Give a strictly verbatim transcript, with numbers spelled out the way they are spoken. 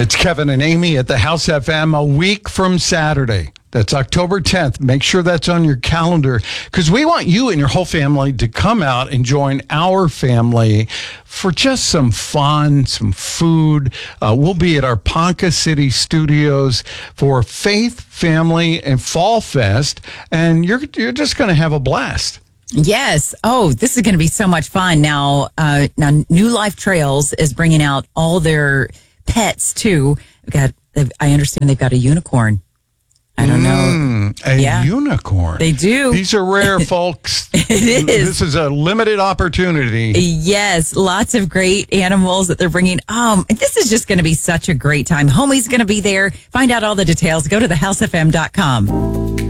It's Kevin and Amy at the House F M a week from Saturday. That's October tenth. Make sure that's on your calendar because we want you and your whole family to come out and join our family for just some fun, some food. Uh, we'll be at our Ponca City studios for Faith, Family, and Fall Fest, and you're you're just going to have a blast. Yes. Oh, this is going to be so much fun. Now, uh, now, New Life Trails is bringing out all their pets too. We've got, I understand they've got a unicorn. I don't know. Mm, a yeah. unicorn. They do. These are rare, folks. It is. This is a limited opportunity. Yes. Lots of great animals that they're bringing. Um, this is just going to be such a great time. Homie's going to be there. Find out all the details. Go to the house f m dot com.